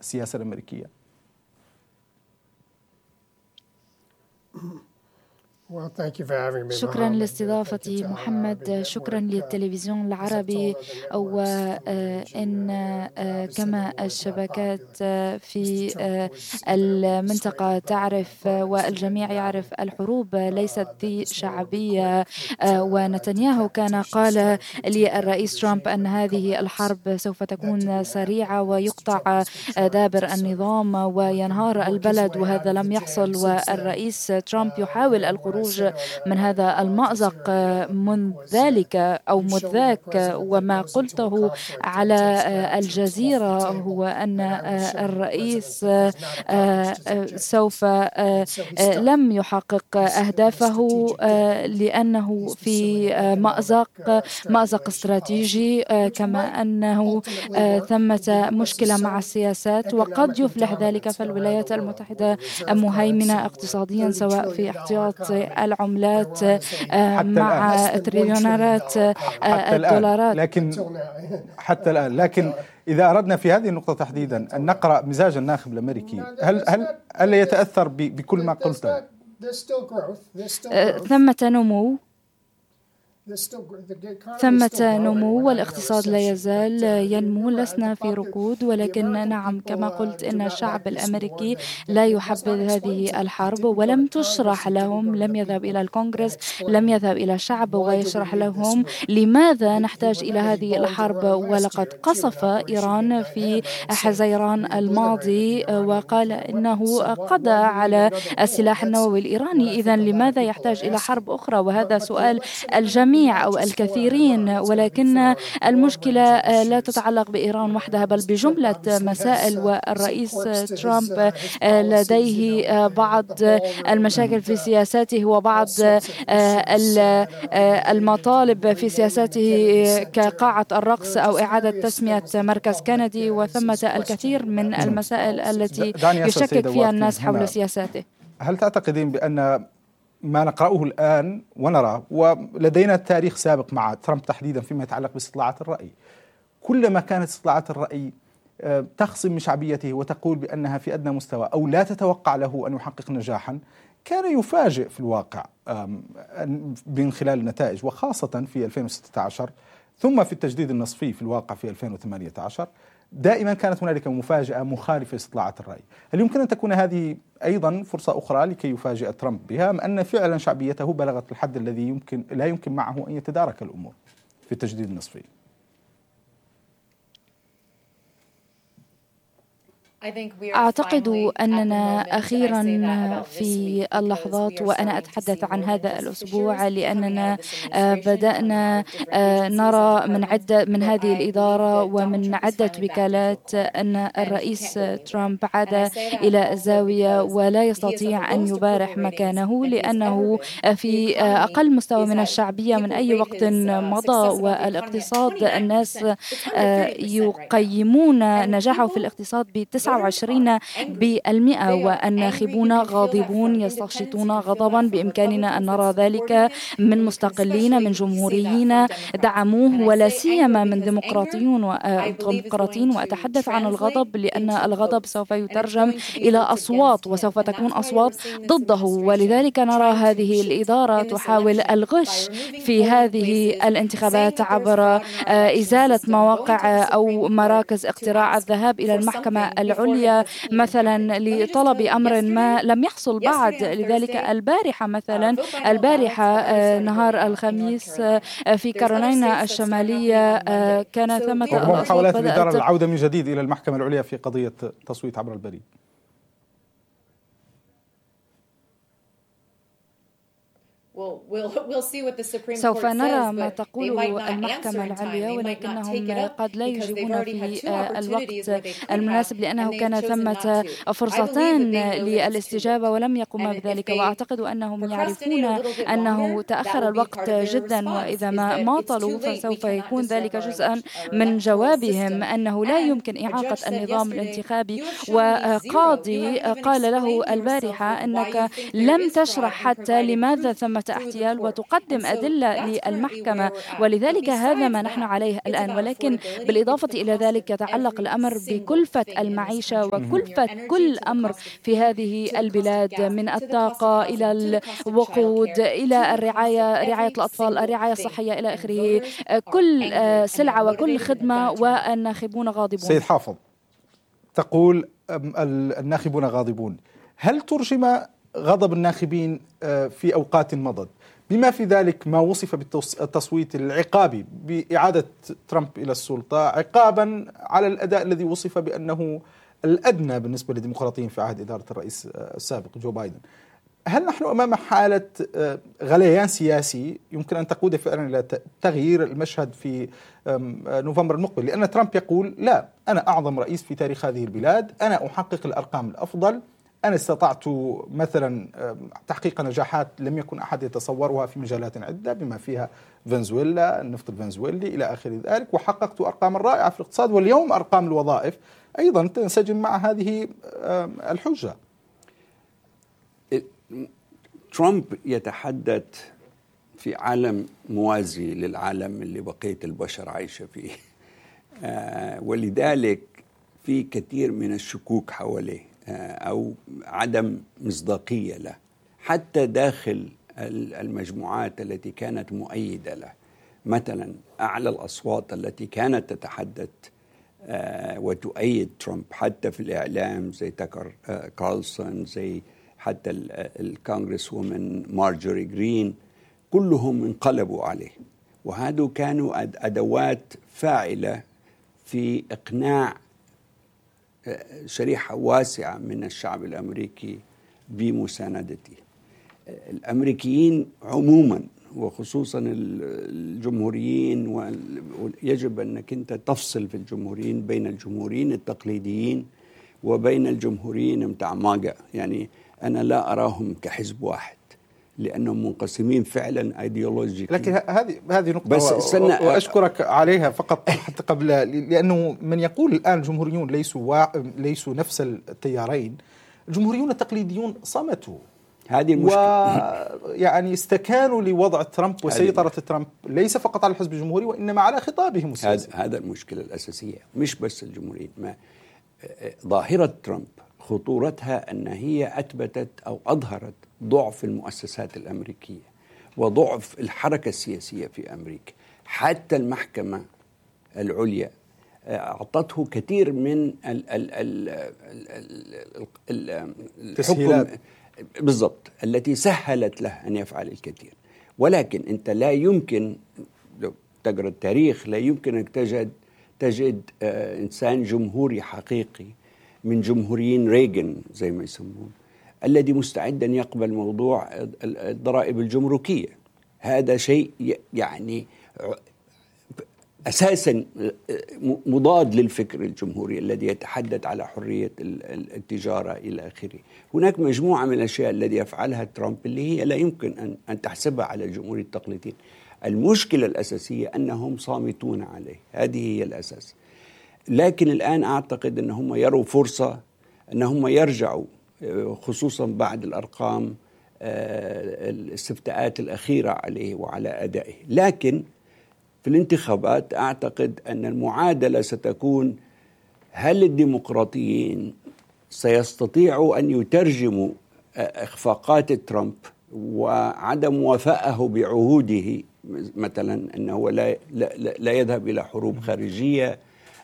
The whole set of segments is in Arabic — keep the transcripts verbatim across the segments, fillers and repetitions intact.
السياسة الأمريكية؟ شكرا لاستضافتي محمد، شكرا للتلفزيون العربي، وإن كما الشبكات في المنطقة تعرف والجميع يعرف الحروب ليست ذي شعبية، ونتنياهو كان قال للرئيس ترامب أن هذه الحرب سوف تكون سريعة ويقطع دابر النظام وينهار البلد، وهذا لم يحصل، والرئيس ترامب يحاول الخروج من هذا المأزق منذ ذلك أو منذ ذاك. وما قلته على الجزيرة هو أن الرئيس سوف لم يحقق أهدافه لأنه في مأزق مأزق استراتيجي، كما أنه ثمة مشكلة مع السياسات، وقد يفلح ذلك فالولايات المتحدة مهيمنة اقتصاديا سواء في احتياط العملات مع تريليونات الدولارات لكن حتى الآن. لكن إذا أردنا في هذه النقطة تحديدا أن نقرأ مزاج الناخب الأمريكي، هل هل هل يتأثر بكل ما قلته؟ ثمة نمو ثمة نمو والاقتصاد لا يزال ينمو، لسنا في ركود، ولكن نعم كما قلت إن الشعب الأمريكي لا يحبذ هذه الحرب، ولم تشرح لهم، لم يذهب إلى الكونغرس، لم يذهب إلى الشعب ويشرح لهم لماذا نحتاج إلى هذه الحرب. ولقد قصف إيران في حزيران الماضي وقال إنه قضى على السلاح النووي الإيراني، إذن لماذا يحتاج إلى حرب أخرى؟ وهذا سؤال الجميع أو الكثيرين، ولكن المشكلة لا تتعلق بإيران وحدها بل بجملة مسائل، والرئيس ترامب لديه بعض المشاكل في سياساته وبعض المطالب في سياساته كقاعة الرقص أو إعادة تسمية مركز كندي، وثمة الكثير من المسائل التي يشكك فيها الناس حول سياساته. هل تعتقدين بأن ما نقرأه الآن ونرى، ولدينا تاريخ سابق مع ترامب تحديدا فيما يتعلق باستطلاعات الرأي، كلما كانت استطلاعات الرأي تخصم من شعبيته وتقول بأنها في أدنى مستوى أو لا تتوقع له أن يحقق نجاحا، كان يفاجئ في الواقع من خلال النتائج، وخاصة في ألفين وستة عشر ثم في التجديد النصفي في الواقع في ألفين وثمانية عشر دائما كانت هنالك مفاجأة مخالفة لاستطلاعات الرأي. هل يمكن أن تكون هذه أيضا فرصة أخرى لكي يفاجئ ترامب بها، أم أن فعلا شعبيته بلغت الحد الذي يمكن لا يمكن معه أن يتدارك الأمور في التجديد النصفي؟ أعتقد أننا أخيرا في اللحظات، وأنا أتحدث عن هذا الأسبوع لأننا بدأنا نرى من عدة من هذه الإدارة ومن عدة وكالات أن الرئيس ترامب عاد إلى الزاوية ولا يستطيع أن يبارح مكانه، لأنه في أقل مستوى من الشعبية من أي وقت مضى، والاقتصاد الناس يقيمون نجاحه في الاقتصاد بتسعة وعشرين بالمئة، والناخبون غاضبون يستشطون غضبا. بإمكاننا أن نرى ذلك من مستقلين، من جمهوريين دعموه، ولا سيما من ديمقراطيون وديمقراطيين. وأتحدث عن الغضب لأن الغضب سوف يترجم إلى أصوات، وسوف تكون أصوات ضده، ولذلك نرى هذه الإدارة تحاول الغش في هذه الانتخابات عبر إزالة مواقع أو مراكز اقتراع، الذهاب إلى المحكمة العليا مثلا لطلب أمر ما لم يحصل بعد. لذلك البارحة مثلا البارحة نهار الخميس في كارولينا الشمالية كان ثمة محاولات الإدارة العودة من جديد إلى المحكمة العليا في قضية تصويت عبر البريد. سوف نرى ما تقول المحكمة العليا، ولكنهم قد لا يجيبون في الوقت المناسب لأنه كان ثمة فرصتان للاستجابة ولم يقوم بذلك. وأعتقد أنهم يعرفون أنه تأخر الوقت جدا، وإذا ما ماطلوا فسوف يكون ذلك جزءا من جوابهم أنه لا يمكن إعاقة النظام الانتخابي. وقاضي قال له البارحة أنك لم تشرح حتى لماذا ثمة احتيال وتقدم أدلة للمحكمة، ولذلك هذا ما نحن عليه الآن. ولكن بالإضافة إلى ذلك يتعلق الأمر بكلفة المعيشة وكلفة كل أمر في هذه البلاد، من الطاقة إلى الوقود إلى الرعاية، رعاية الأطفال، الرعاية الصحية إلى آخره، كل سلعة وكل خدمة، والناخبون غاضبون. سيد حافظ، تقول الناخبون غاضبون، هل ترجم غضب الناخبين في أوقات مضت بما في ذلك ما وصف بالتصويت العقابي بإعادة ترامب إلى السلطة عقابا على الأداء الذي وصف بأنه الأدنى بالنسبة للديمقراطيين في عهد إدارة الرئيس السابق جو بايدن؟ هل نحن أمام حالة غليان سياسي يمكن أن تقود فعلا إلى تغيير المشهد في نوفمبر المقبل؟ لأن ترامب يقول لا، أنا أعظم رئيس في تاريخ هذه البلاد، أنا أحقق الأرقام الأفضل، أنا استطعت مثلا تحقيق نجاحات لم يكن أحد يتصورها في مجالات عدة بما فيها فنزويلا، النفط الفنزويلي إلى آخر ذلك، وحققت أرقام رائعة في الاقتصاد، واليوم أرقام الوظائف أيضا تنسجم مع هذه الحجة. ترامب يتحدث في عالم موازي للعالم اللي بقية البشر عايشة فيه، ولذلك في كثير من الشكوك حواليه أو عدم مصداقية له حتى داخل المجموعات التي كانت مؤيدة له. مثلا أعلى الأصوات التي كانت تتحدث وتؤيد ترامب حتى في الإعلام زي تاكر كارلسون، زي حتى الكونغرس وومن مارجوري جرين، كلهم انقلبوا عليه، وهذو كانوا أدوات فاعلة في إقناع شريحة واسعة من الشعب الأمريكي بمساندته. الأمريكيين عموما وخصوصا الجمهوريين، ويجب أنك أنت تفصل في الجمهوريين بين الجمهوريين التقليديين وبين الجمهوريين متاع ماجا. يعني أنا لا أراهم كحزب واحد لأنهم منقسمين فعلا ايديولوجيا. لكن هذه هذه نقطة بس وأشكرك عليها فقط حتى قبل، لأنه من يقول الآن الجمهوريون ليسوا ليسوا نفس التيارين، الجمهوريون التقليديون صمتوا، هذه المشكلة، ويعني استكانوا لوضع ترامب وسيطرة ترامب ليس فقط على الحزب الجمهوري وإنما على خطابهم السياسي. هذا هذا المشكلة الأساسية، مش بس الجمهوريين. ما ظاهرة ترامب خطورتها أن هي أثبتت أو أظهرت ضعف المؤسسات الأمريكية وضعف الحركة السياسية في أمريكا. حتى المحكمة العليا أعطته كثير من ال ال ال الحكم بالضبط التي سهلت له أن يفعل الكثير. ولكن أنت لا يمكن، لو تقرأ التاريخ، لا يمكن أن تجد تجد إنسان جمهوري حقيقي من جمهوريين ريغن زي ما يسمون الذي مستعد أن يقبل موضوع الضرائب الجمركية. هذا شيء يعني أساسا مضاد للفكر الجمهوري الذي يتحدث على حرية التجارة إلى آخره. هناك مجموعة من الأشياء التي يفعلها ترامب اللي هي لا يمكن أن تحسبها على الجمهوري التقليديين. المشكلة الأساسية أنهم صامتون عليه، هذه هي الأساس. لكن الآن أعتقد أنهم يروا فرصة أنهم يرجعوا، خصوصا بعد الأرقام الاستفتاءات الأخيرة عليه وعلى أدائه. لكن في الانتخابات أعتقد أن المعادلة ستكون: هل الديمقراطيين سيستطيعوا أن يترجموا إخفاقات ترامب وعدم وفائه بعهوده، مثلا أنه لا, لا, لا يذهب إلى حروب خارجية،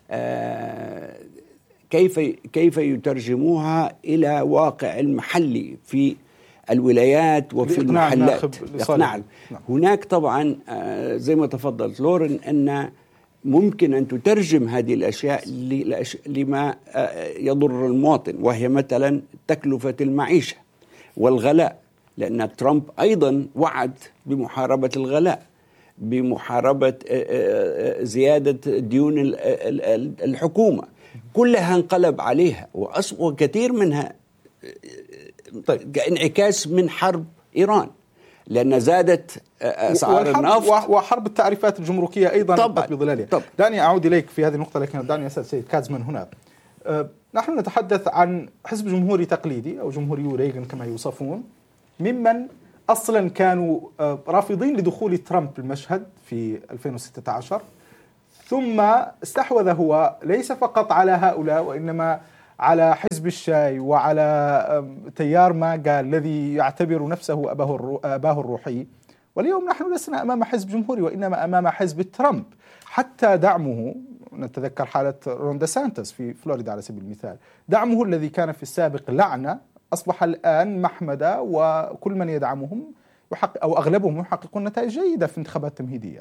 كيف كيف يترجموها إلى واقع المحلي في الولايات وفي المحلات؟ نعم. هناك طبعا زي ما تفضلت لورن أن ممكن أن تترجم هذه الأشياء لما يضر المواطن، وهي مثلا تكلفة المعيشة والغلاء، لأن ترامب أيضا وعد بمحاربة الغلاء، بمحاربة زيادة ديون الحكومة، كلها انقلب عليها، وكثير منها طيب انعكاس من حرب إيران، لأن زادت أسعار النفط وحرب التعريفات الجمركية أيضا طبعا بظلالها. طبعا. دعني أعود إليك في هذه النقطة، لكن دعني أسأل سيد كازمان هنا. أه نحن نتحدث عن حزب جمهوري تقليدي أو جمهوري ريغن كما يوصفون، ممن أصلا كانوا رافضين لدخول ترامب المشهد في ألفين وستة عشر، ثم استحوذ هو ليس فقط على هؤلاء وإنما على حزب الشاي وعلى تيار ماغا الذي يعتبر نفسه أباه الروحي. واليوم نحن لسنا أمام حزب جمهوري وإنما أمام حزب ترامب. حتى دعمه، نتذكر حالة رون ديسانتس في فلوريدا على سبيل المثال، دعمه الذي كان في السابق لعنة أصبح الآن محمدة، وكل من يدعمهم يحقق أو أغلبهم يحققون نتائج جيدة في انتخابات تمهيدية.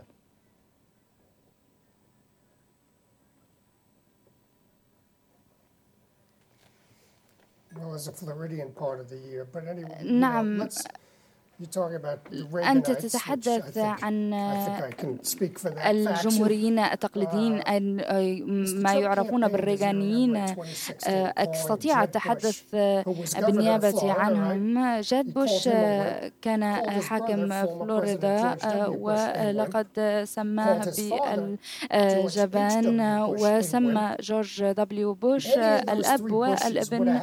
نعم، أنت تتحدث عن الجمهوريين التقليديين ما يعرفون بالريغانيين. أستطيع التحدث بالنيابة عنهم. جاد بوش كان حاكم فلوريدا ولقد سماه بالجبان، وسمى جورج دبليو بوش الأب والابن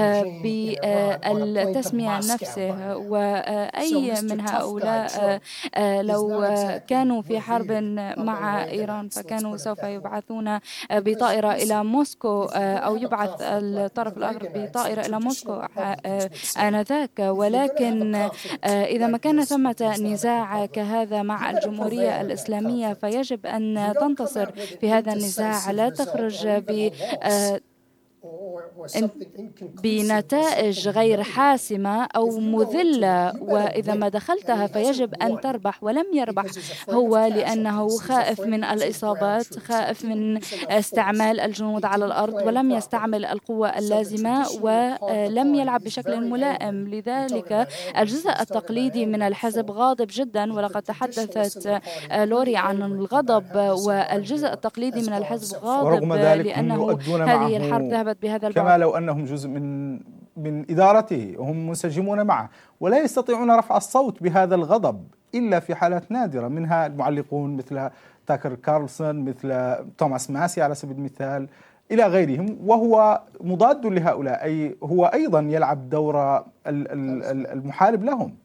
بالتسمية نفسه. وأي أي من هؤلاء لو كانوا في حرب مع إيران فكانوا سوف يبعثون بطائرة إلى موسكو، أو يبعث الطرف الآخر بطائرة إلى موسكو آنذاك. ولكن إذا ما كان ثمة نزاع كهذا مع الجمهورية الإسلامية فيجب أن تنتصر في هذا النزاع، لا تخرج ب بنتائج غير حاسمة أو مذلة، وإذا ما دخلتها فيجب أن تربح. ولم يربح هو لأنه خائف من الإصابات، خائف من استعمال الجنود على الأرض، ولم يستعمل القوة اللازمة، ولم يلعب بشكل ملائم. لذلك الجزء التقليدي من الحزب غاضب جدا، ولقد تحدثت لوري عن الغضب، والجزء التقليدي من الحزب غاضب لأنه هذه الحرب ذهبت بهذا البعد. كما لو أنهم جزء من من إدارته وهم منسجمون معه، ولا يستطيعون رفع الصوت بهذا الغضب إلا في حالات نادرة، منها المعلقون مثل تاكر كارلسون، مثل توماس ماسي على سبيل المثال، إلى غيرهم. وهو مضاد لهؤلاء، أي هو أيضا يلعب دور المحارب لهم.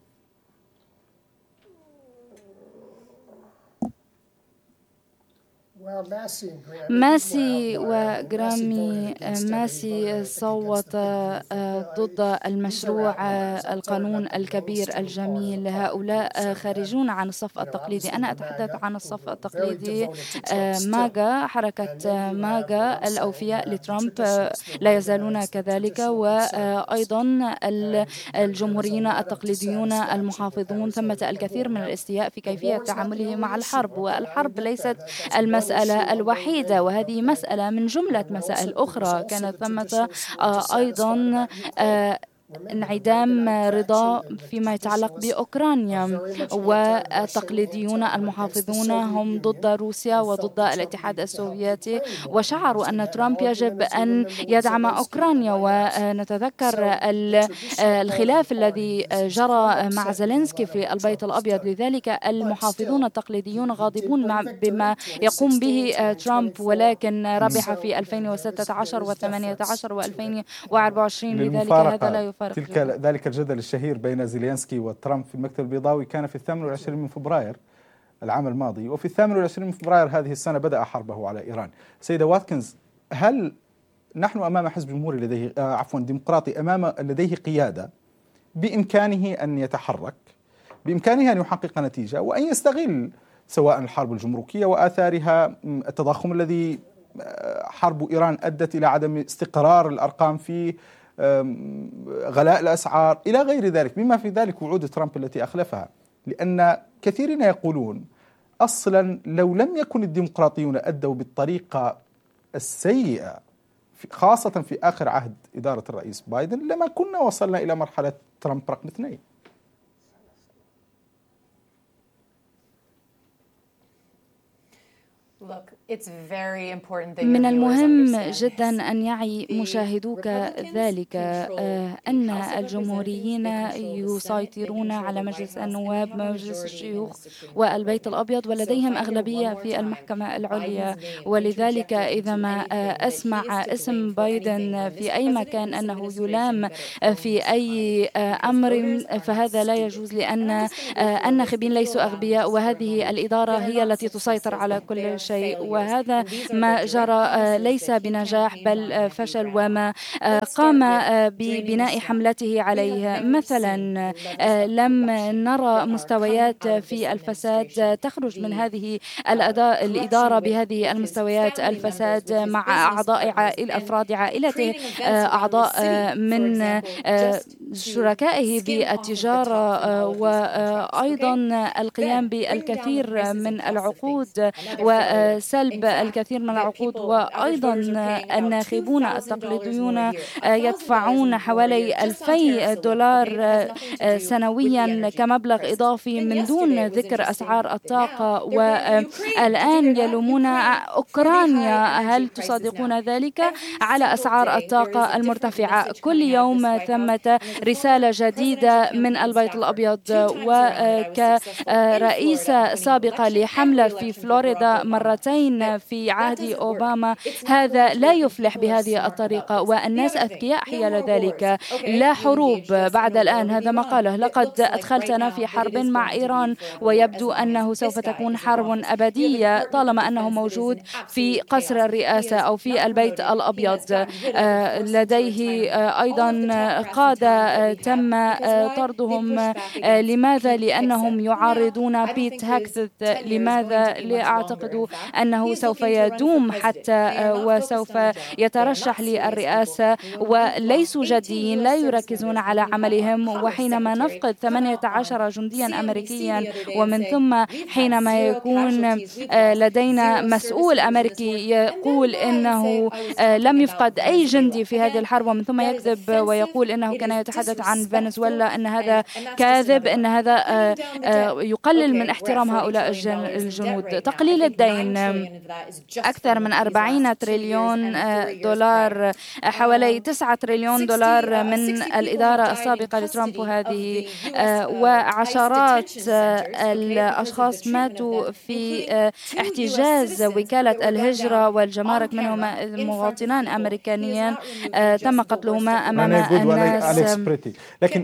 ماسي وغرامي، ماسي صوت ضد المشروع القانون الكبير الجميل. هؤلاء خارجون عن الصف التقليدي. أنا أتحدث عن الصف التقليدي. ماغا، حركة ماغا الأوفياء لترامب لا يزالون كذلك، وأيضا الجمهوريين التقليديون المحافظون. ثمة الكثير من الاستياء في كيفية تعامله مع الحرب، والحرب ليست المسألة الوحيدة، وهذه مسألة من جملة مسائل أخرى. كانت ثمة أيضا انعدام رضا فيما يتعلق بأوكرانيا، والتقليديون المحافظون هم ضد روسيا وضد الاتحاد السوفيتي، وشعروا أن ترامب يجب أن يدعم أوكرانيا. ونتذكر الخلاف الذي جرى مع زيلينسكي في البيت الأبيض. لذلك المحافظون التقليديون غاضبون بما يقوم به ترامب، ولكن ربح في ألفين وستة عشر وثمانية عشر وألفين وأربعة وعشرين. لذلك هذا لا يفرق. تلك ذلك الجدل الشهير بين زيلينسكي وترامب في المكتب البيضاوي كان في الثامن والعشرين من فبراير العام الماضي، وفي الثامن والعشرين من فبراير هذه السنة بدأ حربه على إيران. سيدة واتكنز، هل نحن أمام حزب جمهوري لديه آه عفوا ديمقراطي أمام لديه قيادة بإمكانه أن يتحرك، بإمكانه أن يحقق نتيجة وأن يستغل سواء الحرب الجمركية وآثارها، التضخم الذي حرب إيران أدت إلى عدم استقرار الأرقام في غلاء الأسعار إلى غير ذلك، بما في ذلك وعود ترامب التي أخلفها. لأن كثيرين يقولون أصلا لو لم يكن الديمقراطيون أدوا بالطريقة السيئة خاصة في آخر عهد إدارة الرئيس بايدن لما كنا وصلنا إلى مرحلة ترامب رقم اثنين. من المهم جدا أن يعي مشاهدوك ذلك أن الجمهوريين يسيطرون على مجلس النواب، مجلس الشيوخ والبيت الأبيض، ولديهم أغلبية في المحكمة العليا. ولذلك إذا ما أسمع اسم بايدن في أي مكان أنه يلام في أي أمر فهذا لا يجوز، لأن الناخبين ليسوا أغبياء، وهذه الإدارة هي التي تسيطر على كل شيء. وهذا ما جرى ليس بنجاح بل فشل، وما قام ببناء حملته عليه. مثلا لم نرى مستويات في الفساد تخرج من هذه الإدارة بهذه المستويات، الفساد مع أعضاء عائلة أفراد عائلته، أعضاء من شركائه بالتجارة، وأيضا القيام بالكثير من العقود وسلب الكثير من العقود. وأيضا الناخبون التقليديون يدفعون حوالي ألفي دولار سنويا كمبلغ إضافي من دون ذكر أسعار الطاقة. والآن يلومون أوكرانيا، هل تصدقون ذلك؟ على أسعار الطاقة المرتفعة. كل يوم ثمة رسالة جديدة من البيت الأبيض. وكرئيسة سابقة لحملة في فلوريدا مرتين في عهد أوباما، هذا لا يفلح بهذه الطريقة، والناس أذكياء حيال ذلك. لا حروب بعد الآن، هذا ما قاله. لقد أدخلتنا في حرب مع إيران، ويبدو أنه سوف تكون حرب أبدية طالما أنه موجود في قصر الرئاسة أو في البيت الأبيض. لديه أيضا قادة تم طردهم. لماذا؟ لأنهم يعارضون بيت هاكث. لماذا؟ لأعتقد أنه سوف يدوم حتى وسوف يترشح للرئاسة، وليسوا جديين، لا يركزون على عملهم. وحينما نفقد ثمانية عشر جنديا أمريكيا، ومن ثم حينما يكون لدينا مسؤول أمريكي يقول إنه لم يفقد أي جندي في هذه الحرب، ومن ثم يكذب ويقول إنه كان يتحدث عن فنزويلا، أن هذا كاذب، أن هذا يقلل من احترام هؤلاء الجنود. تقليل الدين أكثر من أربعين تريليون دولار، حوالي تسعة تريليون دولار من الإدارة السابقة لترامب هذه، وعشرات الأشخاص ماتوا في احتجاز وكالة الهجرة والجمارك، منهم مواطنان أمريكانيان تم قتلهما أمام الناس. لكن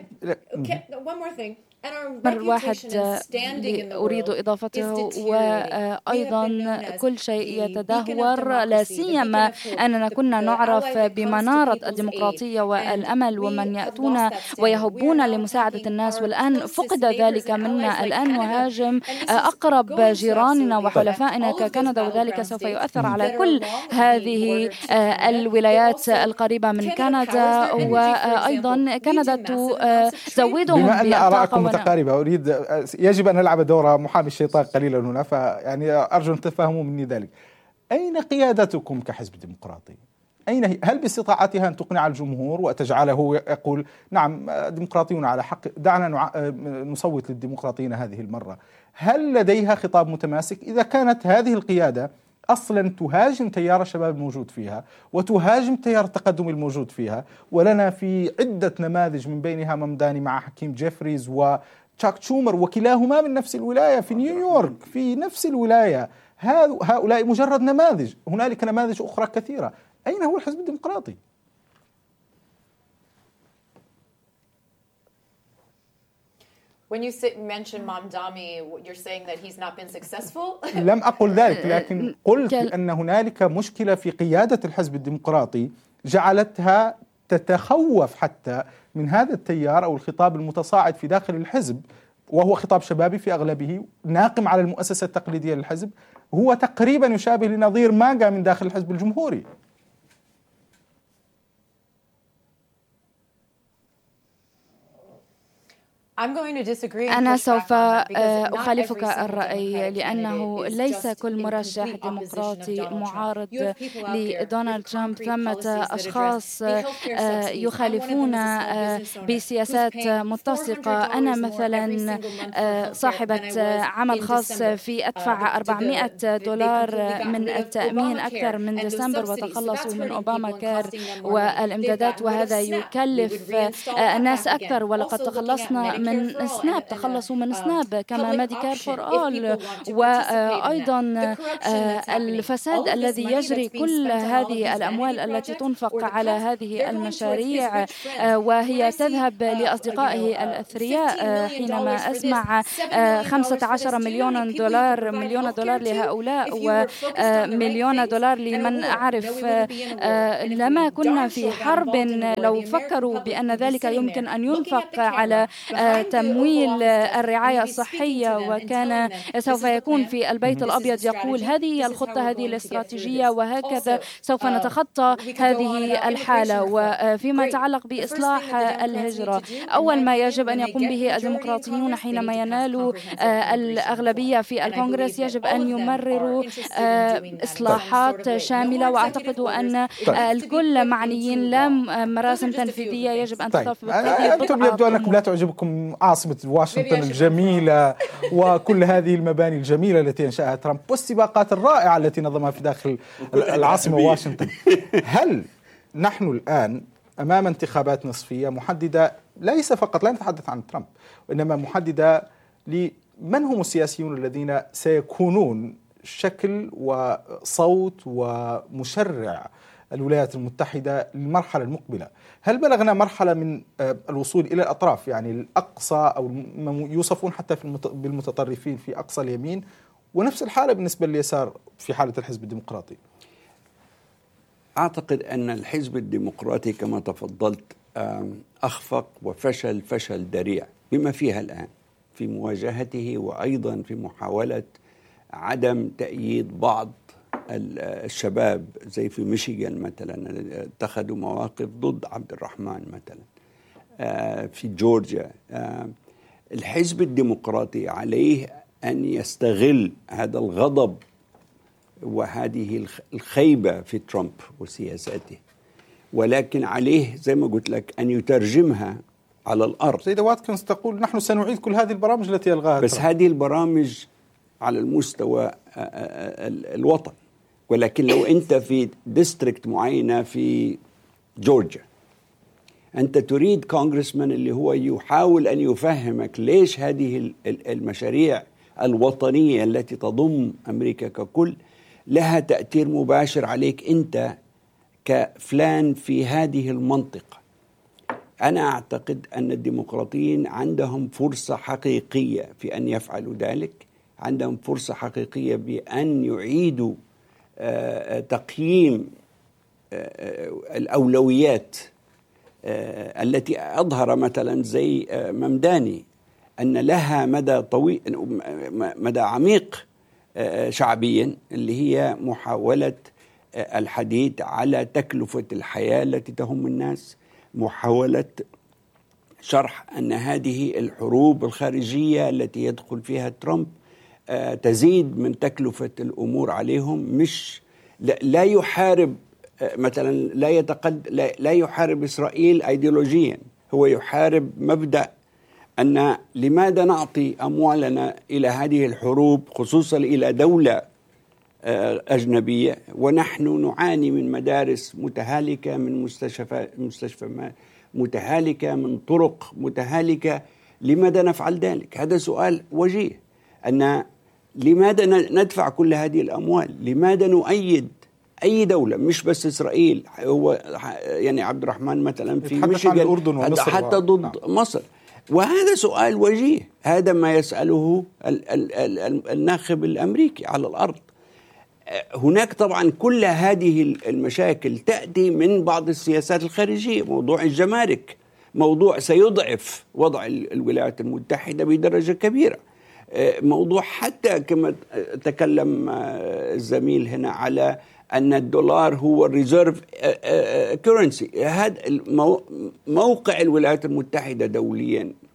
أمر واحد أريد إضافته، وأيضا كل شيء يتدهور، لا سيما أننا كنا نعرف بمنارة الديمقراطية والأمل، ومن يأتون ويهبون لمساعدة الناس، والآن فقد ذلك منا. الآن نهاجم أقرب جيراننا وحلفائنا ككندا، وذلك سوف يؤثر على كل هذه الولايات القريبة من كندا، وأيضا كندا تزودهم بالطاقة. متقاربة. أريد يجب أن نلعب دور محامي الشيطان قليلا هنا، فيعني أرجو أن تفهموا مني ذلك. أين قيادتكم كحزب ديمقراطي؟ أين هي؟ هل باستطاعتها أن تقنع الجمهور وتجعله يقول نعم ديمقراطيون على حق، دعنا نصوت للديمقراطيين هذه المرة؟ هل لديها خطاب متماسك؟ إذا كانت هذه القيادة أصلا تهاجم تيار الشباب الموجود فيها وتهاجم تيار التقدم الموجود فيها، ولنا في عدة نماذج من بينها ممداني مع حكيم جيفريز وتشاك شومر، وكلاهما من نفس الولاية في نيويورك، في نفس الولاية. هؤلاء مجرد نماذج، هنالك نماذج أخرى كثيرة. أين هو الحزب الديمقراطي؟ When you say, mention Mamdani, you're saying that he's not been successful? لم أقل ذلك، لكن قلت أن هنالك مشكلة في قيادة الحزب الديمقراطي جعلتها تتخوف حتى من هذا التيار أو الخطاب المتصاعد في داخل الحزب، وهو خطاب شبابي في أغلبه ناقم على المؤسسة التقليدية للحزب، هو تقريبا يشابه لنظير ما جاء من داخل الحزب الجمهوري. أنا سوف أخالفك الرأي، لأنه ليس كل مرشح ديمقراطي معارض لدونالد ترامب. ثمة أشخاص يخالفون بسياسات متسقة. أنا مثلا صاحبة عمل خاص في أدفع أربعمائة دولار من التأمين أكثر من ديسمبر وتخلصوا من أوباما كار والإمدادات، وهذا يكلف الناس أكثر. ولقد تخلصنا من سناب، تخلصوا من سناب كما ميديكير فور أول، وأيضا الفساد الذي يجري. كل هذه الأموال التي تنفق على هذه المشاريع وهي تذهب لأصدقائه الأثرياء. حينما أسمع خمسة عشر مليون دولار مليون دولار لهؤلاء ومليون دولار لمن أعرف، لما كنا في حرب لو فكروا بأن ذلك يمكن أن ينفق على تمويل الرعاية الصحية، وكان سوف يكون في البيت الأبيض يقول هذه هي الخطة، هذه الاستراتيجية، وهكذا سوف نتخطى هذه الحالة. وفيما يتعلق بإصلاح الهجرة، أول ما يجب أن يقوم به الديمقراطيون حينما ينالوا الأغلبية في الكونغرس يجب أن يمرروا إصلاحات شاملة، وأعتقد أن الكل معنيين. لا مراسم تنفيذية يجب أن تضاف. أنتم يبدو أنكم لا تعجبكم عاصمة واشنطن الجميلة وكل هذه المباني الجميلة التي أنشأها ترامب والسباقات الرائعة التي نظمها في داخل العاصمة واشنطن. هل نحن الآن أمام انتخابات نصفية محددة، ليس فقط، لا نتحدث عن ترامب، وإنما محددة لمن هم السياسيون الذين سيكونون شكل وصوت ومشرع الولايات المتحدة للمرحلة المقبلة؟ هل بلغنا مرحلة من الوصول إلى الأطراف، يعني الأقصى أو يوصفون حتى بالمتطرفين في أقصى اليمين، ونفس الحالة بالنسبة لليسار في حالة الحزب الديمقراطي؟ أعتقد أن الحزب الديمقراطي كما تفضلت أخفق وفشل فشل ذريع بما فيها الآن في مواجهته، وأيضا في محاولة عدم تأييد بعض الشباب زي في ميشيغان مثلا اتخذوا مواقف ضد عبد الرحمن مثلا، في جورجيا. الحزب الديمقراطي عليه أن يستغل هذا الغضب وهذه الخيبة في ترامب وسياساته، ولكن عليه زي ما قلت لك أن يترجمها على الأرض. سيدة واتكنز تقول نحن سنعيد كل هذه البرامج التي ألغاها بس ترامب. هذه البرامج على المستوى الوطن، ولكن لو أنت في ديستريكت معينة في جورجيا أنت تريد كونغرسمان اللي هو يحاول أن يفهمك ليش هذه المشاريع الوطنية التي تضم أمريكا ككل لها تأثير مباشر عليك أنت كفلان في هذه المنطقة. أنا أعتقد أن الديمقراطيين عندهم فرصة حقيقية في أن يفعلوا ذلك، عندهم فرصة حقيقية بأن يعيدوا تقييم الأولويات التي أظهر مثلا زي ممداني أن لها مدى طويل مدى عميق شعبيا، اللي هي محاولة الحديث على تكلفة الحياة التي تهم الناس، محاولة شرح أن هذه الحروب الخارجية التي يدخل فيها ترامب تزيد من تكلفة الأمور عليهم. مش لا يحارب مثلا لا يتقد لا, لا يحارب إسرائيل أيديولوجيا، هو يحارب مبدأ أن لماذا نعطي أموالنا إلى هذه الحروب خصوصا إلى دولة أجنبية ونحن نعاني من مدارس متهالكة، من مستشفى مستشفى متهالكة، من طرق متهالكة. لماذا نفعل ذلك؟ هذا سؤال وجيه. أن لماذا ندفع كل هذه الأموال؟ لماذا نؤيد أي دولة مش بس إسرائيل؟ هو يعني عبد الرحمن مثلا في ميشيغان حتى ضد نعم. مصر. وهذا سؤال وجيه، هذا ما يسأله ال ال ال الناخب الأمريكي على الأرض. هناك طبعا كل هذه المشاكل تأتي من بعض السياسات الخارجية. موضوع الجمارك موضوع سيضعف وضع الولايات المتحدة بدرجة كبيرة. موضوع حتى كما تكلم الزميل هنا على أن الدولار هو الريزيرف كورنسي. هذا موقع الولايات المتحدة دوليا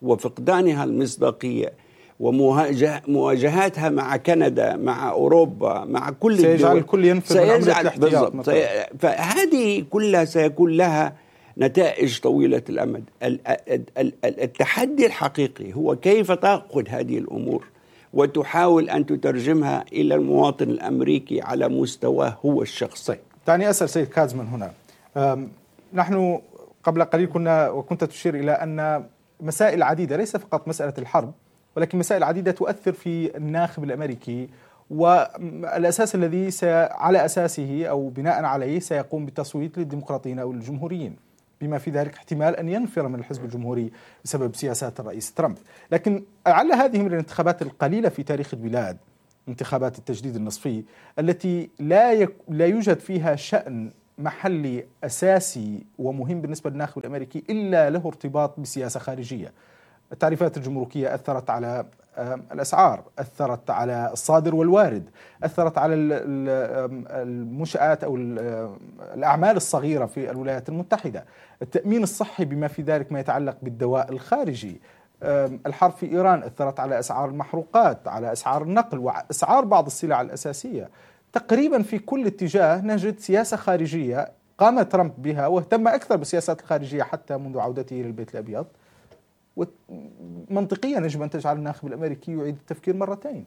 وفقدانها المصداقية ومواجهاتها مع كندا مع أوروبا مع كل الدول سيجعل الكل ينفذ من عملية الاحتياط. سي... فهذه كلها سيكون لها نتائج طويلة الأمد. التحدي الحقيقي هو كيف تأخذ هذه الأمور وتحاول أن تترجمها إلى المواطن الأمريكي على مستواه هو الشخصي. دعني أسأل سيد كازمان هنا، نحن قبل قليل كنا وكنت تشير إلى أن مسائل عديدة، ليس فقط مسألة الحرب، ولكن مسائل عديدة تؤثر في الناخب الأمريكي، والأساس الذي على أساسه أو بناء عليه سيقوم بالتصويت للديمقراطيين أو الجمهوريين، بما في ذلك احتمال أن ينفر من الحزب الجمهوري بسبب سياسات الرئيس ترامب. لكن لعل هذه من الانتخابات القليلة في تاريخ البلاد، انتخابات التجديد النصفي، التي لا يك... لا يوجد فيها شأن محلي أساسي ومهم بالنسبة للناخب الأمريكي إلا له ارتباط بسياسة خارجية. التعريفات الجمركية أثرت على الأسعار، أثرت على الصادر والوارد، أثرت على المنشآت أو الأعمال الصغيرة في الولايات المتحدة، التأمين الصحي بما في ذلك ما يتعلق بالدواء الخارجي، الحرب في إيران أثرت على أسعار المحروقات، على أسعار النقل وأسعار بعض السلع الأساسية. تقريبا في كل اتجاه نجد سياسة خارجية قام ترامب بها، واهتم أكثر بالسياسات الخارجية حتى منذ عودته إلى البيت الأبيض، ومنطقيا يجب أن تجعل الناخب الأمريكي يعيد التفكير مرتين.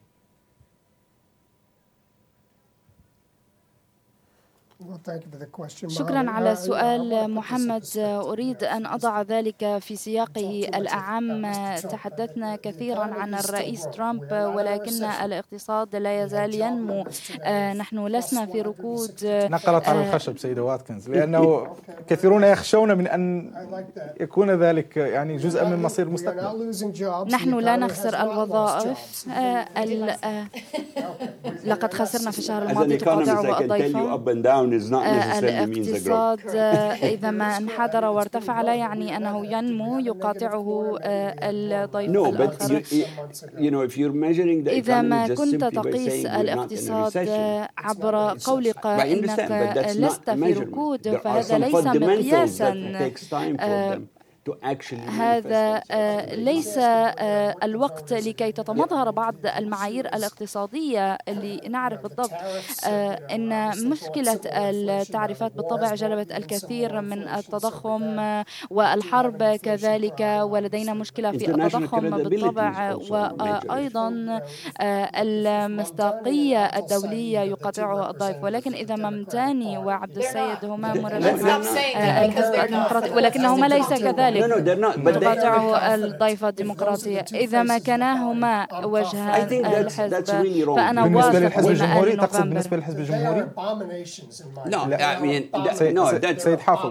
شكرا على السؤال محمد. أريد أن أضع ذلك في سياقه الأعم. تحدثنا كثيرا عن الرئيس ترامب، ولكن الاقتصاد لا يزال ينمو. نحن لسنا في ركود. نقلت على الخشب سيدة واتكنز، لأنه كثيرون يخشون من أن يكون ذلك يعني جزءا من مصير المستقبل. نحن لا نخسر الوظائف. لقد خسرنا في الشهر الماضي تقاطع الضيفة. الاقتصاد إذا ما انحدر وارتفع لا يعني أنه ينمو، يقاطعه الضيف الآخر. إذا ما كنت تقيس الاقتصاد عبر قولك إنك لست في ركود، فهذا ليس مقياسا. هذا ليس الوقت لكي تتمظهر بعض المعايير الاقتصادية اللي نعرف بالضبط أن مشكلة التعريفات بالطبع جلبت الكثير من التضخم والحرب كذلك، ولدينا مشكلة في التضخم بالطبع، وأيضا المصداقية الدولية يقاطعها الضيف. ولكن إذا ممتاني وعبد السيد هما مرشحان الحزب الديمقراطي، ولكنهما ليس كذلك، تقاطعه الضيفة الديمقراطية. إذا ما كاناهما وجه الحزب فأنا بالنسبة للحزب الجمهوري، تقصد بالنسبة للحزب الجمهوري؟ لا، سيد حافظ،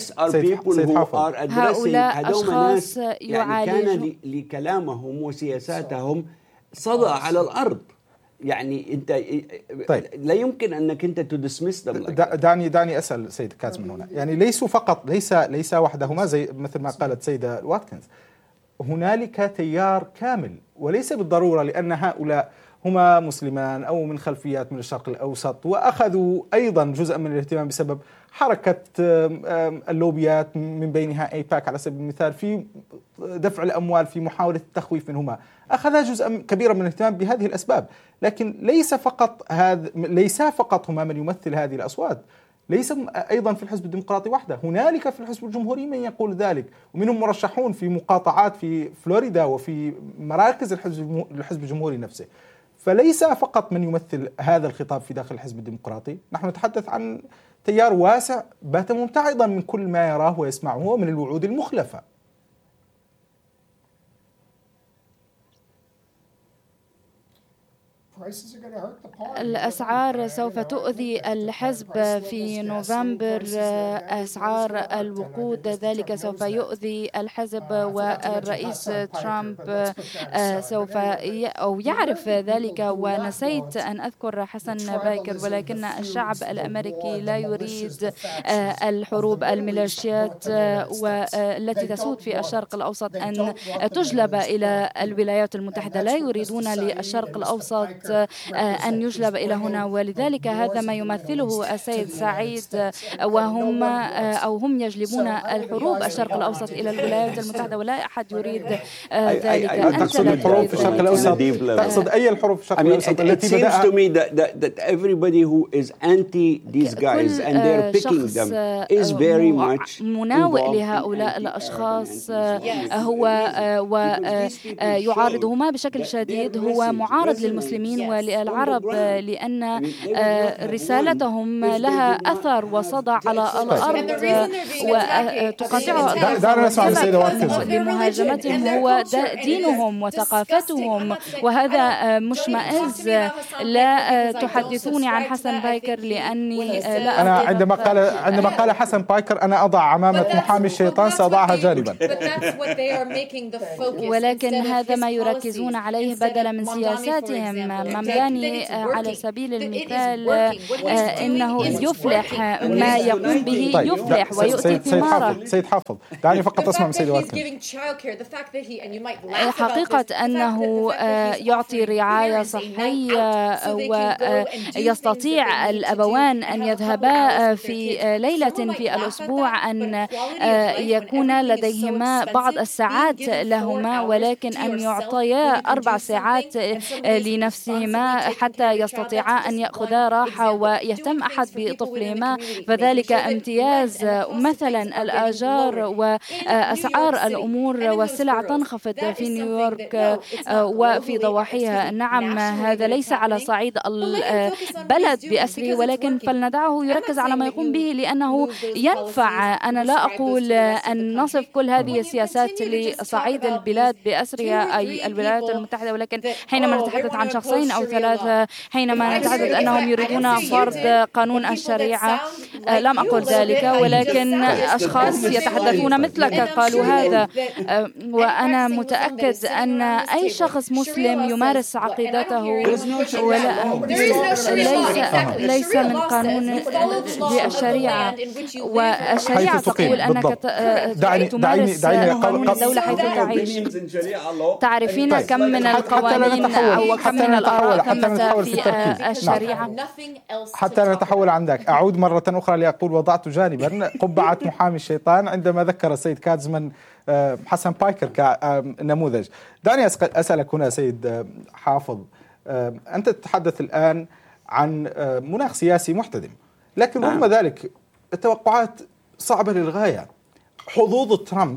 هؤلاء أشخاص يعالجون، كان لكلامهم وسياساتهم صدى على الأرض. يعني انت طيب. لا يمكن انك انت تدسمس دعني دعني اسال سيد كازمان هنا، يعني ليسوا فقط ليس ليس وحدهما زي مثل ما قالت سيده واتكنز، هنالك تيار كامل، وليس بالضروره لان هؤلاء هما مسلمان او من خلفيات من الشرق الاوسط، واخذوا ايضا جزءا من الاهتمام بسبب حركه اللوبيات من بينها ايباك على سبيل المثال في دفع الاموال في محاوله التخويف منهما، اخذ جزءا كبيرا من الاهتمام بهذه الاسباب. لكن ليس فقط هذا ليس فقط هما من يمثل هذه الاصوات، ليس ايضا في الحزب الديمقراطي وحده، هنالك في الحزب الجمهوري من يقول ذلك، ومنهم مرشحون في مقاطعات في فلوريدا وفي مراكز الحزب الحزب الجمهوري نفسه. فليس فقط من يمثل هذا الخطاب في داخل الحزب الديمقراطي، نحن نتحدث عن تيار واسع بات مبتعدا من كل ما يراه ويسمعه ومن الوعود المخلفة. الأسعار سوف تؤذي الحزب في نوفمبر، أسعار الوقود ذلك سوف يؤذي الحزب، والرئيس ترامب سوف أو يعرف ذلك. ونسيت أن أذكر حسن باكر، ولكن الشعب الأمريكي لا يريد الحروب الميليشيات والتي تسود في الشرق الأوسط أن تجلب إلى الولايات المتحدة، لا يريدون للشرق الأوسط أن يجلب إلى هنا، ولذلك هذا ما يمثله السيد سعيد، وهم أو هم يجلبون الحروب الشرق الأوسط إلى الولايات المتحدة، ولا أحد يريد ذلك. تقصد الحروب في الشرق الأوسط؟ تقصد أي الحروب في الشرق الأوسط التي بدأ؟ It seems to me that, that, that everybody who is anti these guys and they're picking them is very much مناوئ لهؤلاء الأشخاص هو ويعارضهما بشكل شديد، هو معارض للمسلمين وللعرب، لأن رسالتهم لها أثر وصدى على الأرض وتقاطعها. دعنا نسمع السيدة واتكنز. لمهاجمتهم هو دينهم وثقافتهم، وهذا مشمئز. لا تحدثوني عن حسن بايكر لأني لا أنا عندما قال عندما قال حسن بايكر أنا أضع عمامة محامي الشيطان سأضعها جانبا. ولكن هذا ما يركزون عليه بدلا من سياساتهم. ممداني على سبيل المثال إنه يفلح ما يقوم به، طيب. يفلح ويؤتي ثماره. سيد حافظ دعني فقط أسمع من سيد واتكنز. حقيقة أنه يعطي رعاية صحية ويستطيع الأبوان أن يذهبا في ليلة في الأسبوع أن يكون لديهما بعض الساعات لهما، ولكن أن يعطيا أربع ساعات لنفسهما حتى يستطيعا أن يأخذا راحة ويهتم أحد بطفلهما، فذلك امتياز. مثلا الآجار وأسعار الأمور والسلع تنخفض في نيويورك وفي ضواحيها. نعم، هذا ليس على صعيد البلد بأسره، ولكن فلندعه يركز على ما يقوم به لأنه ينفع. أنا لا أقول أن نصف كل هذه السياسات لصعيد البلاد بأسرها أي الولايات المتحدة، ولكن حينما نتحدث عن شخصين أو ثلاثة، حينما نتحدث أنهم يريدون فرض قانون الشريعة، لم أقل ذلك، ولكن أشخاص يتحدثون مثلك قالوا هذا. وأنا متأكد أن أي شخص مسلم يمارس عقيدته ولا ليس ليس من قانون للشريعة، والشريعة تقول أنك تمارس قانون الدولة حيث تعيش. تعرفين كم من القوانين أو كم من الآراء تمت في الشريعة. حتى نتحول عن ذاك، أعود مرة أخرى لأقول وضعت جانبا قبعة محامي الشيطان عندما ذكر السيد كاتزمان حسن بايكر كنموذج. دعني أسألك هنا سيد حافظ، أنت تتحدث الآن عن مناخ سياسي محتدم، لكن رغم ذلك التوقعات صعبة للغاية. حظوظ ترامب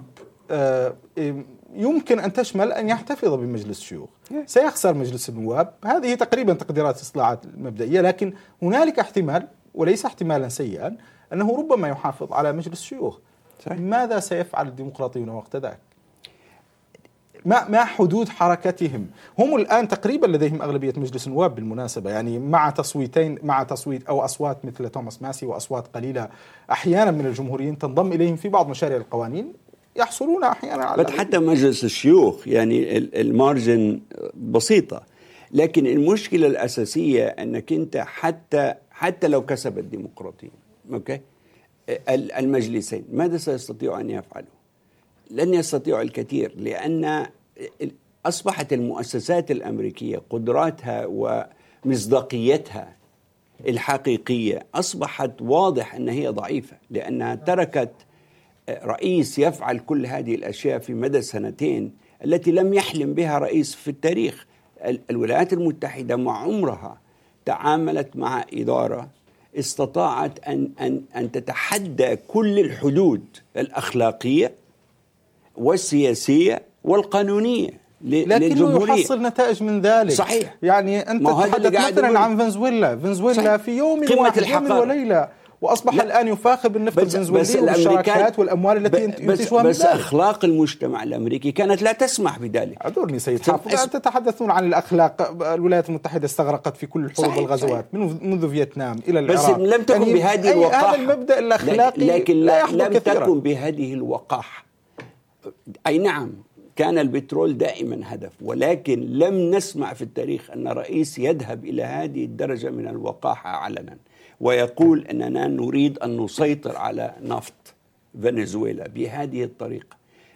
يمكن أن تشمل أن يحتفظ بمجلس الشيوخ، سيخسر مجلس النواب، هذه تقريبا تقديرات الاستطلاعات المبدئية، لكن هنالك احتمال وليس احتمالا سيئا أنه ربما يحافظ على مجلس الشيوخ. ماذا سيفعل الديمقراطيون وقت ذاك؟ ما ما حدود حركتهم؟ هم الآن تقريبا لديهم أغلبية مجلس النواب بالمناسبة، يعني مع تصويتين مع تصويت أو أصوات مثل توماس ماسي وأصوات قليلة أحيانا من الجمهوريين تنضم إليهم في بعض مشاريع القوانين، يحصلون أحيانا على حتى مجلس الشيوخ يعني المارجن بسيطة. لكن المشكلة الأساسية أنك أنت حتى حتى لو كسب الديمقراطيين أوكي المجلسين، ماذا سيستطيعوا أن يفعلوا؟ لن يستطيعوا الكثير، لأن أصبحت المؤسسات الأمريكية قدراتها ومصداقيتها الحقيقية أصبحت واضح أن هي ضعيفة، لأنها تركت رئيس يفعل كل هذه الأشياء في مدى سنتين التي لم يحلم بها رئيس في التاريخ. الولايات المتحدة مع عمرها تعاملت مع إدارة استطاعت أن, أن, أن تتحدى كل الحدود الأخلاقية والسياسية والقانونية لكنه يحصل نتائج من ذلك. صحيح. يعني أنت تتحدث مثلا عن فنزويلا فنزويلا في يوم واحد يوم وليلة وأصبح لا. الآن يفاخر بالنفط الفنزويلي والشراكات والأموال التي ينتجها من بس ذلك. أخلاق المجتمع الأمريكي كانت لا تسمح بذلك. أعذرني سيد حافظ، أس... تتحدثون عن الأخلاق. الولايات المتحدة استغرقت في كل الحروب والغزوات منذ فيتنام إلى العراق، بس لم تكن يعني بهذه الوقاحة. هذا المبدأ الأخلاقي لكن لا لم كثيرا. تكن بهذه الوقاحة. أي نعم كان البترول دائما هدف، ولكن لم نسمع في التاريخ أن رئيس يذهب إلى هذه الدرجة من الوقاحة علنا ويقول أننا نريد أن نسيطر على نفط فنزويلا بهذه الطريقة.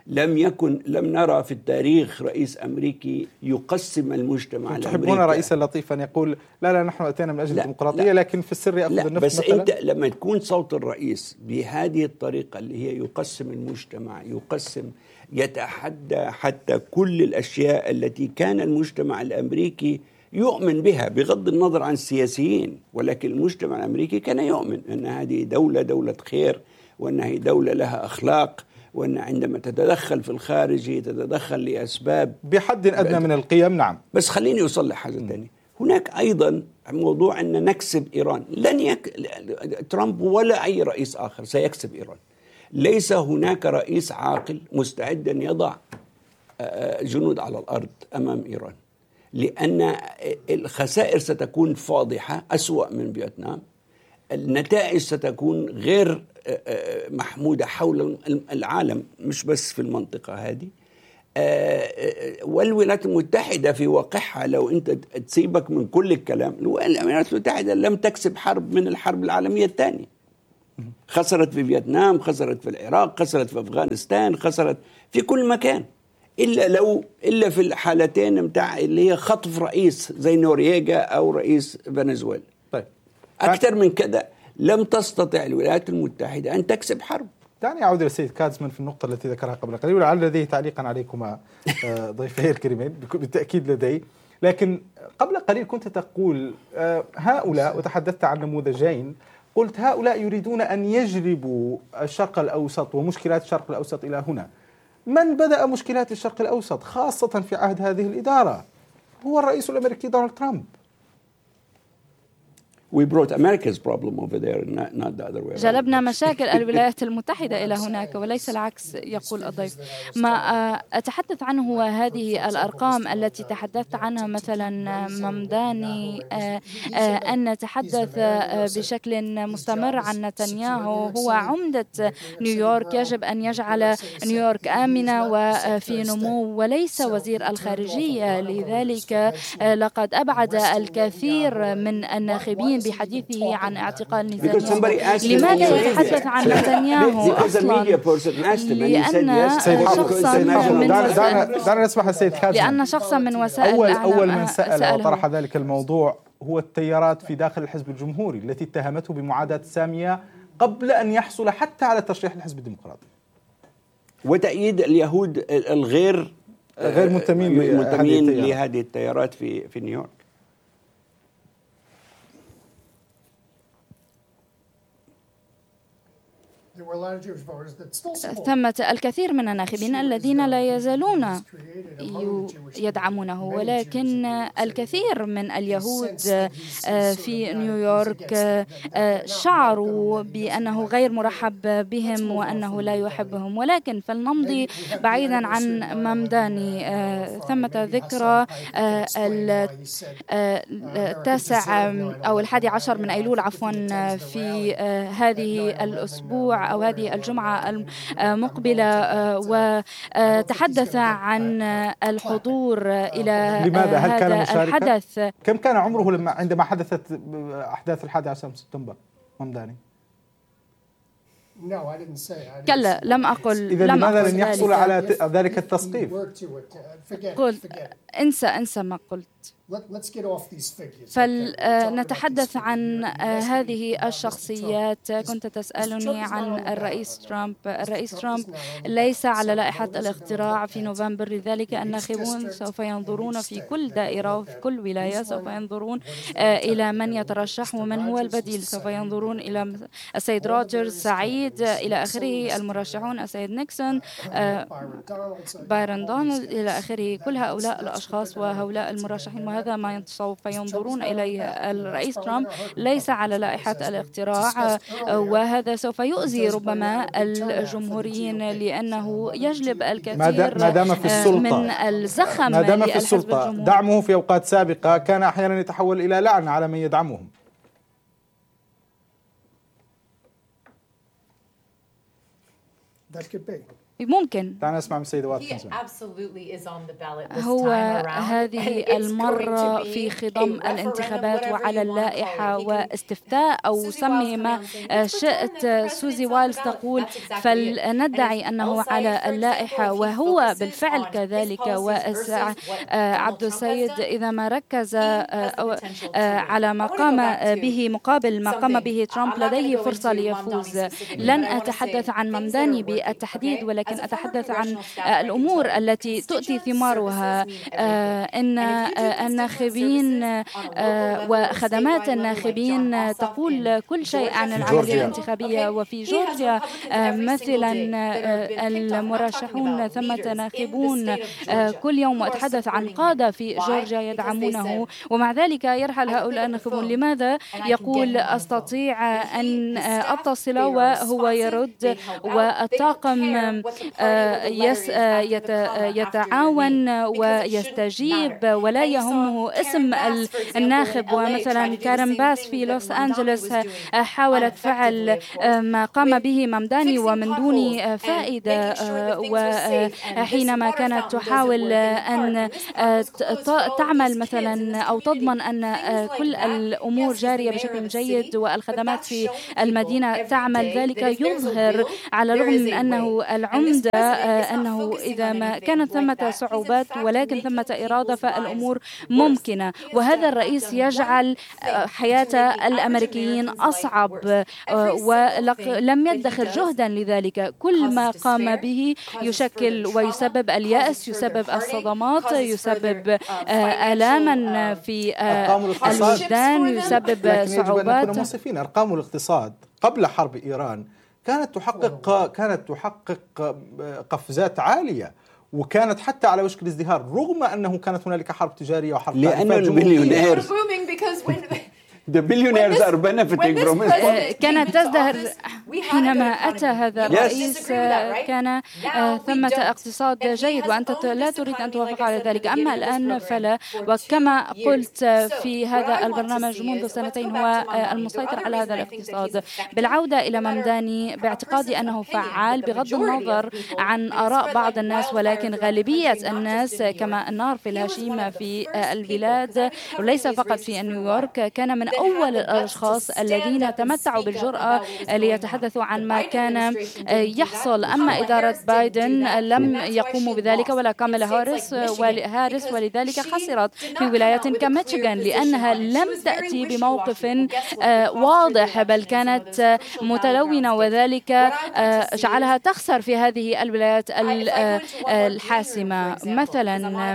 لم يكن لم نرى في التاريخ رئيس أمريكي يقسم المجتمع الأمريكي. تحبون رئيسا لطيفا يقول لا لا نحن أتينا من أجل الديمقراطية لكن في السر يأخذ النفط بس مثلا. أنت لما تكون صوت الرئيس بهذه الطريقة اللي هي يقسم المجتمع، يقسم يتحدى حتى كل الأشياء التي كان المجتمع الأمريكي يؤمن بها بغض النظر عن السياسيين، ولكن المجتمع الأمريكي كان يؤمن أن هذه دولة دولة خير، وأنها دولة لها أخلاق، وأن عندما تتدخل في الخارج تتدخل لأسباب بحد أدنى من القيم. نعم. بس خليني أصلح حاجة ثانية. هناك أيضا موضوع أن نكسب إيران. لن يك... ترامب ولا أي رئيس آخر سيكسب إيران. ليس هناك رئيس عاقل مستعد أن يضع جنود على الأرض أمام إيران، لأن الخسائر ستكون فاضحة أسوأ من فيتنام. النتائج ستكون غير محمودة حول العالم، مش بس في المنطقة هذه. والولايات المتحدة في واقعها لو أنت تسيبك من كل الكلام، الولايات المتحدة لم تكسب حرب من الحرب العالمية الثانية. خسرت في فيتنام، خسرت في العراق، خسرت في أفغانستان، خسرت في كل مكان، إلا لو إلا في الحالتين متاع اللي هي خطف رئيس زي نورييغا أو رئيس فنزويلا. طيب. أكثر من كذا لم تستطع الولايات المتحدة أن تكسب حرب. دعني أعود إلى السيد كازمان في النقطة التي ذكرها قبل قليل، ولعل لديه تعليقا عليكما ضيفي الكريمين بالتأكيد لدي. لكن قبل قليل كنت تقول هؤلاء، وتحدثت عن نموذجين، قلت هؤلاء يريدون أن يجلبوا الشرق الأوسط ومشكلات الشرق الأوسط إلى هنا. من بدأ مشكلات الشرق الأوسط خاصة في عهد هذه الإدارة هو الرئيس الأمريكي دونالد ترامب. We brought America's problem over there, not, not the other way. جلبنا مشاكل الولايات المتحدة إلى هناك وليس العكس، يقول الضيف. ما أتحدث عنه هو هذه الأرقام التي تحدثت عنها، مثلا ممداني، أن نتحدث بشكل مستمر عن نتنياهو. هو عمدة نيويورك، يجب أن يجعل نيويورك آمنة وفي نمو، وليس وزير الخارجية. لذلك لقد أبعد الكثير من الناخبين بحديثه عن اعتقال نتنياهو. لماذا يتحدث عن نتنياهو أصلا؟ لأن شخصا من دعنا نسمح السيد كازمان. لأن شخصا من وسائل أول الإعلام أول من سأل وطرح ذلك الموضوع هو التيارات في داخل الحزب الجمهوري التي اتهمته بمعاداة سامية قبل أن يحصل حتى على ترشيح الحزب الديمقراطي، وتأييد اليهود الغير غير منتمين لهذه التيارات في في نيويورك. ثمة الكثير من الناخبين الذين لا يزالون يدعمونه، ولكن الكثير من اليهود في نيويورك شعروا بأنه غير مرحب بهم وأنه لا يحبهم. ولكن فلنمضي بعيدا عن ممداني. ثمة ذكرى التاسع أو الحادي عشر من أيلول عفوا في هذه الأسبوع أو هذه الجمعة المقبلة، وتحدث عن الحضور إلى لماذا؟ هل كان هذا الحدث. كم كان عمره لما عندما حدثت أحداث الحادي عشر من سبتمبر ممداني؟ كلا، لم أقل. إذا لم لماذا أقل لن يحصل على ذلك التثقيف؟ قلت انسى انسى ما قلت. فلنتحدث عن هذه الشخصيات. كنت تسألني عن الرئيس ترامب. الرئيس ترامب ليس على لائحة الاقتراع في نوفمبر، لذلك الناخبون سوف ينظرون في كل دائرة وفي كل ولاية، سوف ينظرون إلى من يترشح ومن هو البديل. سوف ينظرون إلى السيد روجرز، سعيد إلى آخره، المرشحون السيد نيكسون، بايرن دونالد إلى آخره. كل هؤلاء الأشخاص وهؤلاء المرشحين، وهذا ما سوف ينظرون إليه. الرئيس ترامب ليس على لائحة الاقتراع، وهذا سوف يؤذي ربما الجمهوريين لأنه يجلب الكثير ما دام في السلطة من الزخم. ما دام في السلطة دعمه في أوقات سابقة كان أحيانا يتحول إلى لعن على من يدعمهم. ممكن. دعنا نسمع من السيدة واد. هو هذه المرة في خضم الانتخابات وعلى اللائحة واستفتاء أو سميه ما شئت. سوزي وايلز تقول فلندعي أنه على اللائحة، وهو بالفعل كذلك. وعبد السيد إذا ما ركز على ما قام به مقابل ما قام به ترامب لديه فرصة ليفوز. لن أتحدث عن ممداني بالتحديد، ولكن أتحدث عن الأمور التي تؤتي ثمارها. إن الناخبين وخدمات الناخبين تقول كل شيء عن العملية الانتخابية. وفي جورجيا مثلا المرشحون ثمة ناخبون كل يوم، وأتحدث عن قادة في جورجيا يدعمونه، ومع ذلك يرحل هؤلاء الناخبون. لماذا؟ يقول أستطيع أن أتصل وهو يرد، والطاقم يتعاون ويستجيب ولا يهمه اسم الناخب. ومثلا كارين باس في لوس أنجلوس حاولت فعل ما قام به ممداني ومن دون فائدة، وحينما كانت تحاول أن تعمل مثلا أو تضمن أن كل الأمور جارية بشكل جيد والخدمات في المدينة تعمل، ذلك يظهر على الرغم من أنه العمدة أنه إذا ما كانت ثمة صعوبات ولكن ثمة إرادة فالأمور ممكنة. وهذا الرئيس يجعل حياة الأمريكيين أصعب ولم يدخر جهدا لذلك. كل ما قام به يشكل ويسبب اليأس، يسبب الصدمات، يسبب آلاما في الوجدان، يسبب صعوبات. منصفين أرقام الاقتصاد قبل حرب إيران كانت تحقق كانت تحقق قفزات عالية، وكانت حتى على وشك الازدهار رغم أنه كانت هنالك حرب تجارية وحرب لأن المليونير The billionaires are benefiting from it. كانت تزدهر حينما أتى هذا الرئيس. كان ثمة اقتصاد جيد وأنت لا تريد أن توافق على ذلك، أما الآن فلا. وكما قلت في هذا البرنامج منذ سنتين هو المسيطر على هذا الاقتصاد. بالعودة إلى ممداني، باعتقادي أنه فعال بغض النظر عن آراء بعض الناس، ولكن غالبية الناس كما النار في الهشيمة في البلاد وليس فقط في نيويورك كان من أول الأشخاص الذين تمتعوا بالجرأة ليتحدثوا عن ما كان يحصل. أما إدارة بايدن لم يقوموا بذلك ولا كاميلا هاريس هاريس ولذلك خسرت في ولاية كميشيغان لأنها لم تأتي بموقف واضح، بل كانت متلونة، وذلك جعلها تخسر في هذه الولايات الحاسمة. مثلا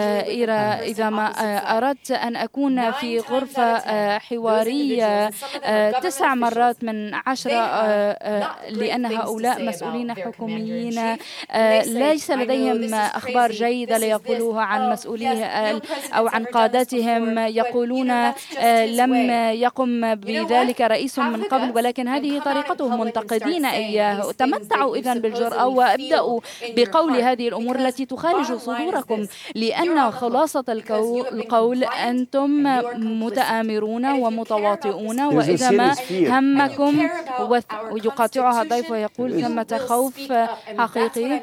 إذا ما أردت أن أكون في غرفة حوارية تسع مرات من عشرة لأن هؤلاء مسؤولين حكوميين ليس لديهم أخبار جيدة ليقولوها عن مسؤوليه أو عن قادتهم. يقولون لم يقم بذلك رئيس من قبل، ولكن هذه طريقتهم، منتقدين إياه. تمتعوا إذن بالجرأة وابدأوا بقول هذه الأمور التي تخالج صدوركم، لأن خلاصة القول أنتم متآمرون ومتواطئون، وإذا ما همكم ويقاطعها الضيف ويقول ثمة خوف حقيقي.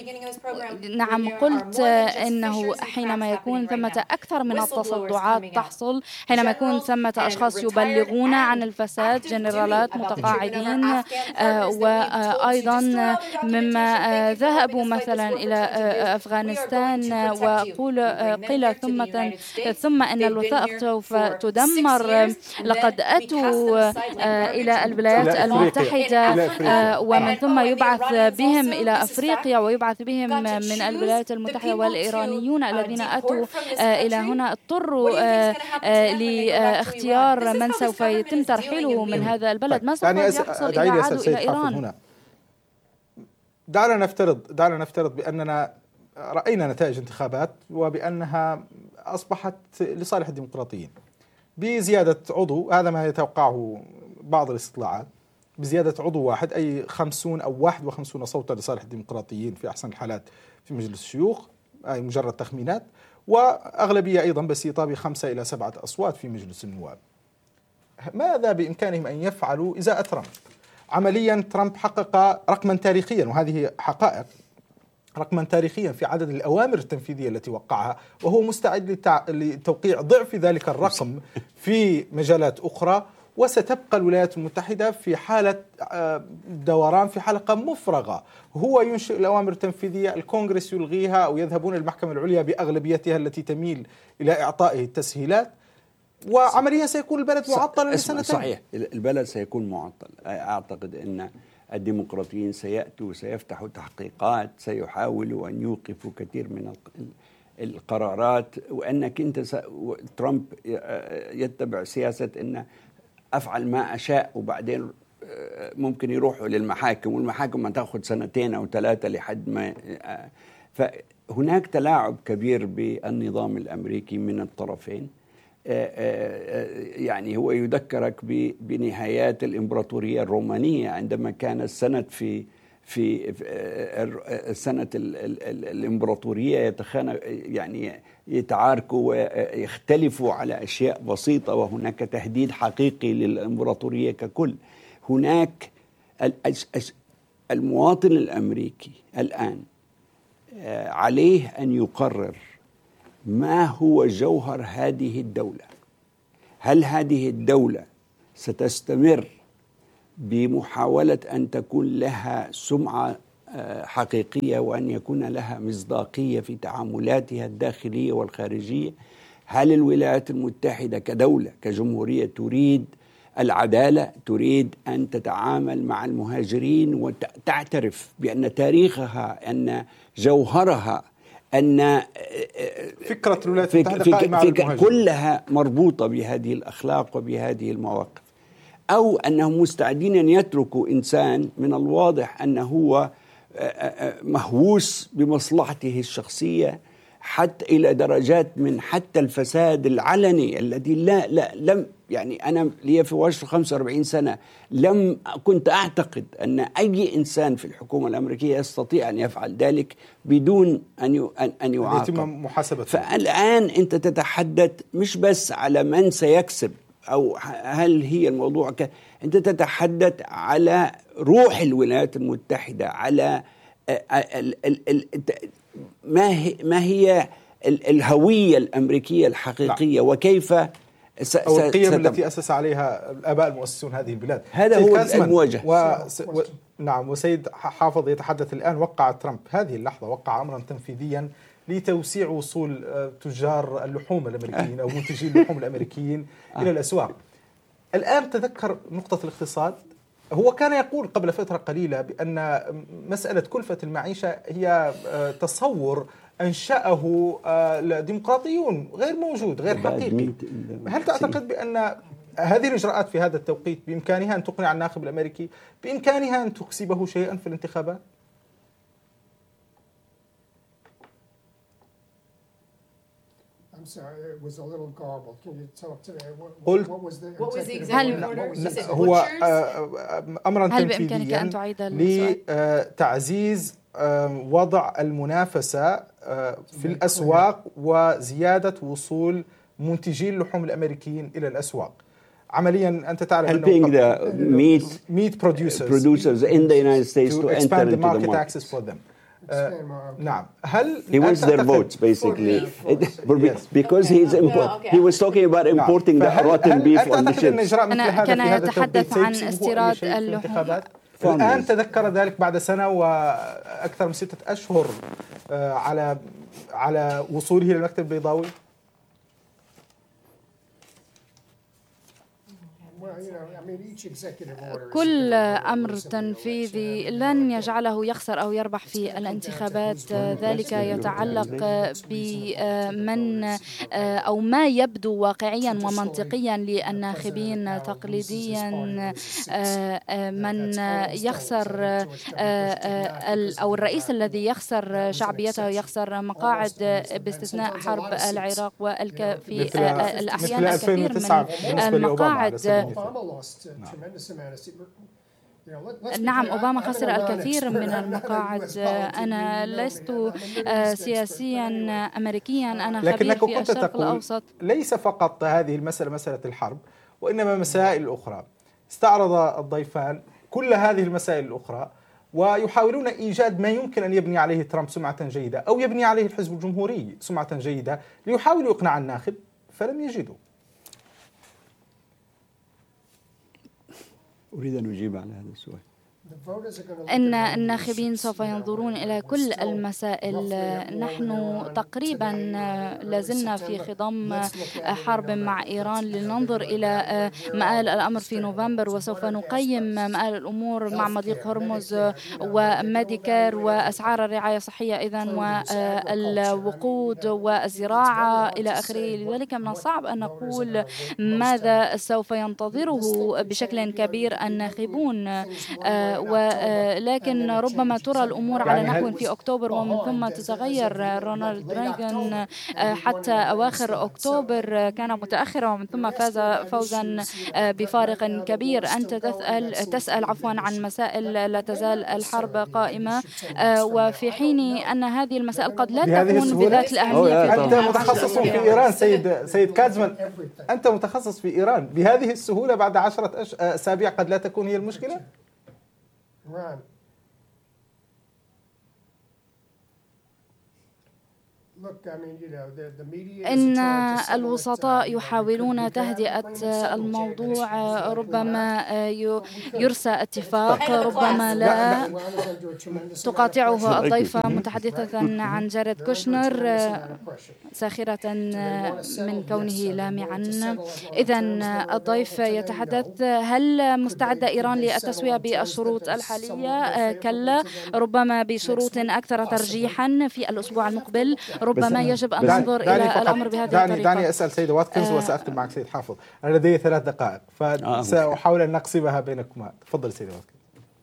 نعم، قلت إنه حينما يكون ثمة أكثر من التصدعات تحصل، حينما يكون ثمة أشخاص يبلغون عن الفساد، جنرالات متقاعدين، وأيضا مما ذهبوا مثلا إلى أفغانستان وقول قيل ثم ثم أن الوثائق سوف تدمر. لقد أتوا إلى الولايات المتحدة ومن ثم يبعث بهم إلى أفريقيا ويبعث بهم من الولايات المتحدة، والإيرانيون الذين أتوا إلى هنا اضطروا لاختيار من سوف يتم ترحيله من هذا البلد. ما سوف يحصل إذا عادوا إلى إيران؟ هنا دعنا نفترض دعنا نفترض بأننا رأينا نتائج انتخابات وبأنها أصبحت لصالح الديمقراطيين بزيادة عضو، هذا ما يتوقعه بعض الاستطلاعات، بزيادة عضو واحد، أي خمسون أو واحد وخمسون صوتا لصالح الديمقراطيين في أحسن الحالات في مجلس الشيوخ، أي مجرد تخمينات، وأغلبية أيضا بسيطة بخمسة إلى سبعة أصوات في مجلس النواب. ماذا بإمكانهم أن يفعلوا إزاء ترامب؟ عمليا ترامب حقق رقما تاريخيا، وهذه حقائق، رقما تاريخيا في عدد الأوامر التنفيذية التي وقعها، وهو مستعد لتع... لتوقيع ضعف ذلك الرقم في مجالات أخرى. وستبقى الولايات المتحدة في حالة دوران، في حلقة مفرغة. هو ينشئ الأوامر التنفيذية، الكونغرس يلغيها أو يذهبون المحكمة العليا بأغلبيتها التي تميل إلى إعطائه التسهيلات، وعمليا سيكون البلد معطلا لسنتين. صحيح، البلد سيكون معطل. أعتقد أن الديمقراطيين سيأتوا وسيفتحوا تحقيقات، سيحاولوا أن يوقفوا كثير من القرارات، وأنك أنت س... ترامب يتبع سياسة أن أفعل ما أشاء، وبعدين ممكن يروحوا للمحاكم، والمحاكم ما تأخذ سنتين أو ثلاثة لحد ما. فهناك تلاعب كبير بالنظام الأمريكي من الطرفين. يعني هو يذكرك بنهايات الإمبراطورية الرومانية، عندما كان السند في في سنة الإمبراطورية يتخانق، يعني يتعاركوا ويختلفوا على أشياء بسيطة، وهناك تهديد حقيقي للإمبراطورية ككل. هناك المواطن الأمريكي الآن عليه أن يقرر ما هو جوهر هذه الدولة. هل هذه الدولة ستستمر بمحاولة أن تكون لها سمعة حقيقية وأن يكون لها مصداقية في تعاملاتها الداخلية والخارجية؟ هل الولايات المتحدة كدولة كجمهورية تريد العدالة، تريد أن تتعامل مع المهاجرين وتعترف بأن تاريخها، أن جوهرها، أن فكرة الولايات المتحدة قائمة على المهاجرين كلها مربوطة بهذه الأخلاق وبهذه المواقف؟ أو أنهم مستعدين أن يتركوا إنسان من الواضح أنه هو مهووس بمصلحته الشخصية حتى إلى درجات من حتى الفساد العلني الذي لا لا لم يعني أنا لي في واشنطن خمسة وأربعين سنة، لم كنت أعتقد أن أي إنسان في الحكومة الأمريكية يستطيع أن يفعل ذلك بدون أن أن يعاقب. محاسبة. فالآن أنت تتحدث مش بس على من سيكسب أو هل هي الموضوع ك... أنت تتحدث على روح الولايات المتحدة، على ال... ال... ال... ما هي ما هي الهوية الأمريكية الحقيقية. لا. وكيف س... أو القيم ستم... التي أسس عليها الآباء المؤسسون هذه البلاد. هذا هو المواجهة. و... و... نعم. وسيد حافظ يتحدث الآن. وقع ترامب هذه اللحظة وقع أمرا تنفيذيا لتوسيع وصول تجار اللحوم الأمريكيين أو منتجي اللحوم الأمريكيين إلى الأسواق. الآن تذكر نقطة الاقتصاد. هو كان يقول قبل فترة قليلة بأن مسألة كلفة المعيشة هي تصور أنشأه الديمقراطيون غير موجود، غير حقيقي. هل تعتقد بأن هذه الإجراءات في هذا التوقيت بإمكانها أن تقنع الناخب الأمريكي، بإمكانها أن تكسبه شيئا في الانتخابات؟ I'm sorry, it was a little garbled. Can you talk to me? What, قلت what was the what was the executive executive order? هو أمرا تنفيذيا لتعزيز وضع المنافسة في الأسواق وزيادة وصول منتجي اللحوم الأمريكيين إلى الأسواق. عمليا أنت تعرف helping the meat, meat producers, producers in the United States to, to enter expand the into market the market access for them. Uh, نعم. هل he wants their votes basically yes. because he's import yeah, okay. he was talking about importing the rotten beef on the ships. أنا كان يتحدث عن استيراد اللحوم. الآن تذكر ذلك بعد سنة وأكثر من ستة أشهر على على وصوله للمكتب البيضاوي. كل أمر تنفيذي لن يجعله يخسر أو يربح في الانتخابات، ذلك يتعلق بمن أو ما يبدو واقعيا ومنطقيا للناخبين تقليديا. من يخسر أو الرئيس الذي يخسر شعبيته يخسر مقاعد باستثناء حرب العراق وفي الأحيان الكثير من المقاعد. نعم، أوباما خسر الكثير من المقاعد. أنا لست سياسيا أمريكيا، أنا خبير في الشرق الأوسط. ليس فقط هذه المسألة مسألة الحرب، وإنما مسائل أخرى. استعرض الضيفان كل هذه المسائل الأخرى ويحاولون إيجاد ما يمكن أن يبني عليه ترامب سمعة جيدة أو يبني عليه الحزب الجمهوري سمعة جيدة ليحاولوا يقنع الناخب فلم يجدوا. أريد أن أجيب على هذا السؤال. إن الناخبين سوف ينظرون إلى كل المسائل. نحن تقريبا لازلنا في خضم حرب مع إيران، لننظر إلى مآل الأمر في نوفمبر، وسوف نقيم مآل الأمور مع مضيق هرمز وميديكير وأسعار الرعاية الصحية إذن والوقود والزراعة إلى آخره. لذلك من الصعب أن نقول ماذا سوف ينتظره بشكل كبير الناخبون، ولكن ربما ترى الأمور على نحو في أكتوبر ومن ثم تتغير. رونالد ريغان حتى أواخر أكتوبر كان متأخرا ومن ثم فاز فوزا بفارق كبير. أنت تسأل تسأل عفوا عن مسائل لا تزال الحرب قائمة، وفي حين أن هذه المسائل قد لا تكون بذات الأهمية. أنت متخصص في إيران سيد سيد كازمان، أنت متخصص في إيران، بهذه السهولة بعد عشرة أسابيع قد لا تكون هي المشكلة؟ Right. إن الوسطاء يحاولون تهدئة الموضوع، ربما يرسى اتفاق، ربما لا. تقاطعه الضيفة متحدثة عن جاريد كوشنر ساخرة من كونه لامعا. إذن الضيف يتحدث: هل مستعدة إيران للتسوية بالشروط الحالية؟ كلا، ربما بشروط أكثر ترجيحا في الأسبوع المقبل. ربما يجب أن ننظر إلى الأمر بهذه دعني الطريقة. دعني أسأل سيدة واتكنز آه وسأختم معك سيد حافظ. أنا لدي ثلاث دقائق فسأحاول أن نقسمها بينكما. تفضل سيدة واتكنز.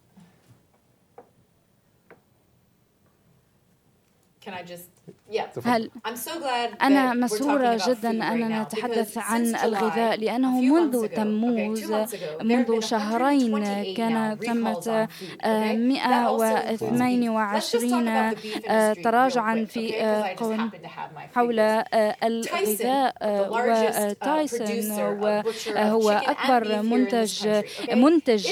Can I just Yeah. هل I'm so glad أنا مسرورة جدا أننا نتحدث عن الغذاء، لأنه منذ تموز منذ شهرين كان ثمة مئة واثنين وعشرين تراجعا في حول الغذاء. وتايسون وهو أكبر منتج منتج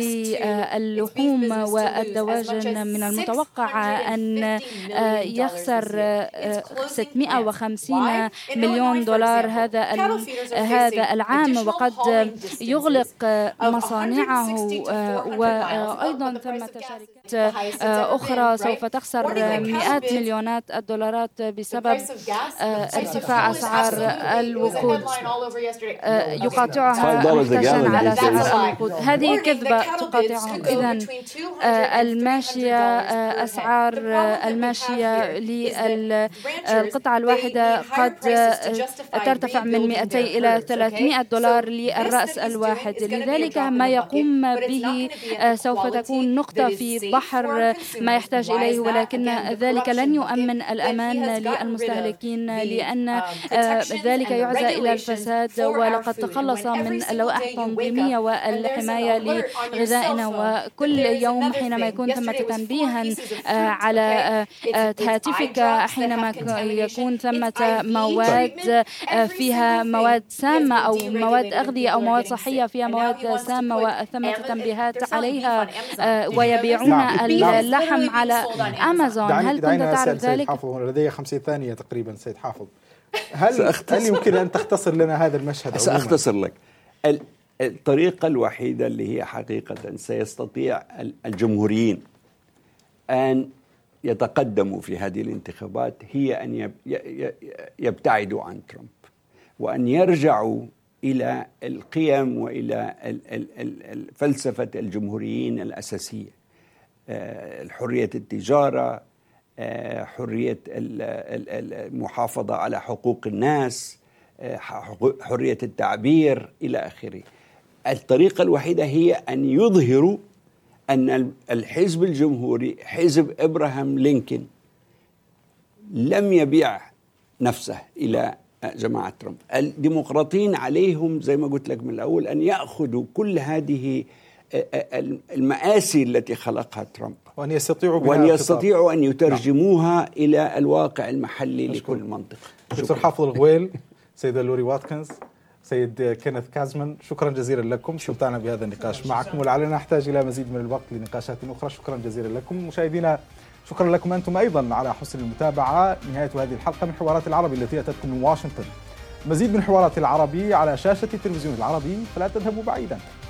للحوم والدواجن من المتوقع أن يخسر ستمئة وخمسين مليون دولار هذا هذا العام، وقد يغلق مصانعه. وأيضا ثمة شركات أخرى سوف تخسر مئات مليونات الدولارات بسبب ارتفاع أسعار الوقود. يقاطعها محتجا على سعر الوقود. هذه كذبة تقاطعهم. إذن الماشية أسعار الماشية للقطعة الواحدة قد ترتفع من مئتين إلى ثلاثمئة دولار للرأس الواحد. لذلك ما يقوم به سوف تكون نقطة في بحر ما يحتاج إليه، ولكن ذلك لن يؤمن الأمان للمستهلكين، لأن ذلك يعزى إلى الفساد. ولقد تخلص من اللوائح التنظيمية والحماية لغذائنا، وكل يوم حينما يكون ثمة تنبيها على هاتفك حينما يكون ثمة مواد فيها مواد سامة أو مواد أغذية أو مواد صحية فيها مواد سامة وثمة تنبيهات عليها، ويبيعون اللحم على أمازون. هل كنت تعرف ذلك؟ لدي خمسين ثانية تقريبا سيد حافظ. هل هل يمكن أن تختصر لنا هذا المشهد؟ سأختصر لك. الطريقة الوحيدة اللي هي حقيقة سيستطيع الجمهوريين أن يتقدموا في هذه الانتخابات هي أن يبتعدوا عن ترامب، وأن يرجعوا إلى القيم وإلى فلسفة الجمهوريين الأساسية: حرية التجارة، حرية المحافظة على حقوق الناس، حرية التعبير إلى آخره. الطريقة الوحيدة هي أن يظهروا أن الحزب الجمهوري حزب إبراهام لينكولن لم يبيع نفسه إلى جماعة ترامب. الديمقراطيين عليهم زي ما قلت لك من الأول أن يأخذوا كل هذه المآسي التي خلقها ترامب وأن يستطيعوا وأن يستطيعوا أن يترجموها نعم. إلى الواقع المحلي لكل منطقة. دكتور حافظ الغويل، سيدة لوري واتكنز، سيد كينيث كازمان، شكرا جزيلا لكم، استمتعنا بهذا النقاش معكم ولعلنا نحتاج إلى مزيد من الوقت لنقاشات أخرى. شكرا جزيلا لكم مشاهدينا، شكرا لكم أنتم أيضا على حسن المتابعة. نهاية هذه الحلقة من حوارات العربي التي أتتكم من واشنطن. مزيد من حوارات العربي على شاشة التلفزيون العربي، فلا تذهبوا بعيدا.